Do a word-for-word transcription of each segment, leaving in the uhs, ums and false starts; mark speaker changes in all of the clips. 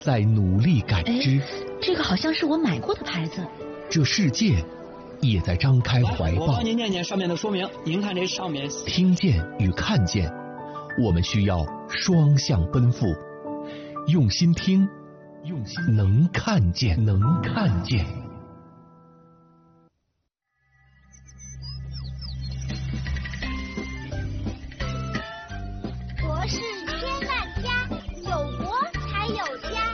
Speaker 1: 在努力感知。
Speaker 2: 这个好像是我买过的牌子。
Speaker 1: 这世界也在张开怀抱。
Speaker 3: 我帮您念念上面的说明。您看这上面，
Speaker 1: 听见与看见，我们需要双向奔赴。用心听，用心能看见，能看见。
Speaker 4: 国是天万家，有国才有家。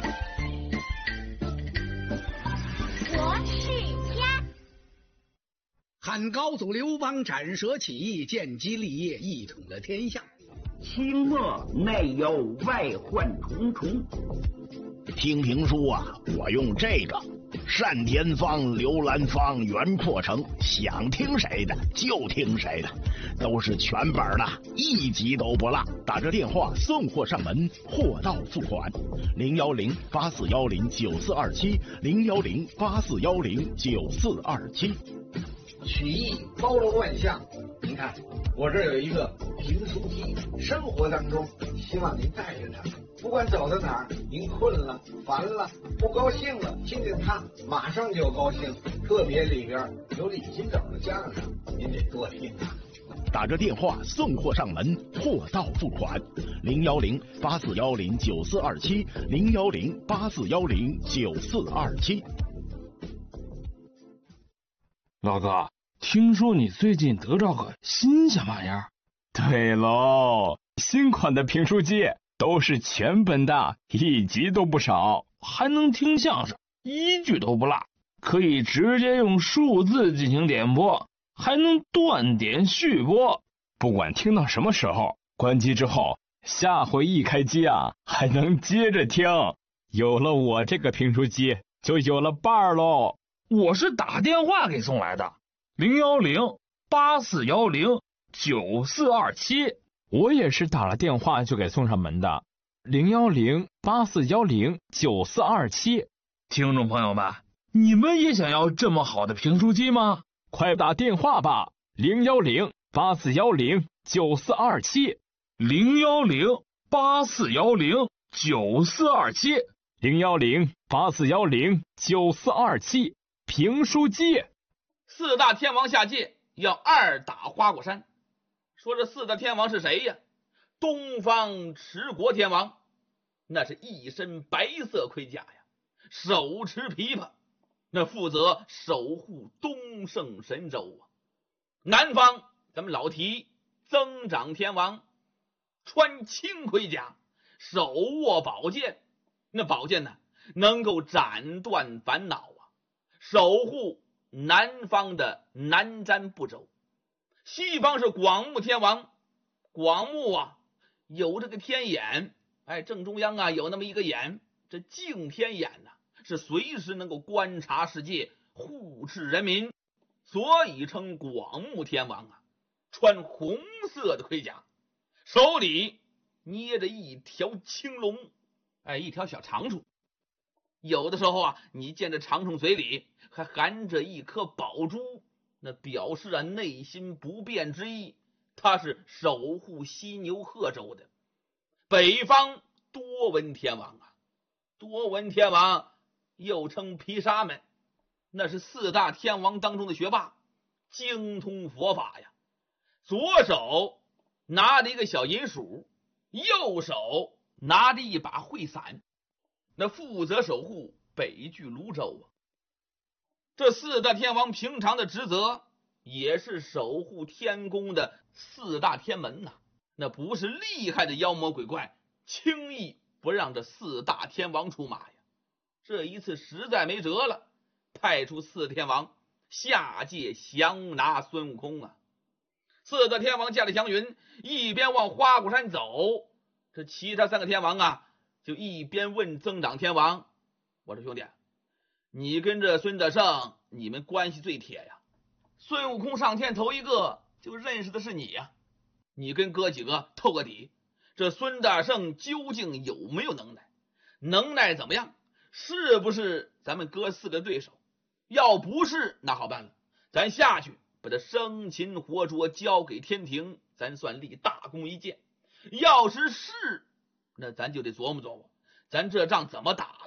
Speaker 4: 国是家。
Speaker 5: 汉高祖刘邦斩蛇起义，建基立业，一统了天下。
Speaker 6: 清末内忧外患重重。
Speaker 7: 听评书啊，我用这个单田芳、刘兰芳、袁阔成，想听谁的就听谁的，都是全本的，一集都不落。打这电话送货上门，货到付款。零幺零八四幺零九四二七，零幺零八四幺零九四二七。
Speaker 8: 曲艺包罗万象，您看我这有一个评书机，生活当中希望您带着它，不管走到哪儿，您困了、烦了、不高兴了，听听它，马上就高兴。特别里边有李金斗的相声，您得多听啊。
Speaker 7: 打着电话送货上门，货到付款。零幺零八四幺零九四二七，零幺零八四幺零九四二七。
Speaker 9: 老哥，听说你最近得着个新鲜玩意儿？
Speaker 10: 对喽，新款的评书机都是全本的，一集都不少，
Speaker 9: 还能听相声，一句都不落，可以直接用数字进行点播，还能断点续播。
Speaker 10: 不管听到什么时候，关机之后，下回一开机啊，还能接着听。有了我这个评书机，就有了伴儿喽。
Speaker 9: 我是打电话给送来的，零幺零八四幺零九四二七。
Speaker 10: 我也是打了电话就给送上门的，零幺零八四幺零九四二七。
Speaker 9: 听众朋友们，你们也想要这么好的评书机吗？
Speaker 10: 快打电话吧，零幺零八四幺零九四二七，
Speaker 9: 零幺零八四幺零九四二七，
Speaker 10: 零幺零八四幺零九四二七。评书机。
Speaker 11: 四大天王下界要二打花果山。说这四大天王是谁呀？东方持国天王，那是一身白色盔甲呀，手持琵琶，那负责守护东胜神州啊。南方咱们老提增长天王，穿青盔甲，手握宝剑，那宝剑呢能够斩断烦恼啊，守护南方的南瞻部洲。西方是广目天王，广目啊有这个天眼，哎，正中央啊有那么一个眼，这净天眼呐、啊、是随时能够观察世界，护持人民，所以称广目天王啊。穿红色的盔甲，手里捏着一条青龙，哎，一条小长虫。有的时候啊，你见这长虫嘴里还含着一颗宝珠，那表示啊内心不变之意，他是守护犀牛贺州的。北方多闻天王啊，多闻天王又称毗沙门，那是四大天王当中的学霸，精通佛法呀。左手拿着一个小银鼠，右手拿着一把慧伞，那负责守护北距泸州啊。这四大天王平常的职责也是守护天宫的四大天门呐、啊，那不是厉害的妖魔鬼怪轻易不让这四大天王出马呀。这一次实在没辙了，派出四天王下界降拿孙悟空啊。四大天王驾着祥云，一边往花果山走，这其他三个天王啊就一边问增长天王，我说兄弟，你跟着孙德胜你们关系最铁呀，孙悟空上天头一个就认识的是你呀，你跟哥几个透个底，这孙大圣究竟有没有能耐，能耐怎么样，是不是咱们哥四个对手？要不是那好办了，咱下去把他生擒活捉交给天庭，咱算立大功一件。要是是，那咱就得琢磨琢磨咱这仗怎么打？